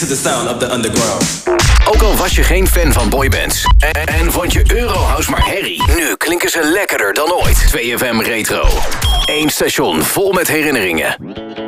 to the sound of the underground. Ook al was je geen fan van boybands en vond je Eurohouse maar herrie, nu klinken ze lekkerder dan ooit. 2FM Retro. Eén station vol met herinneringen.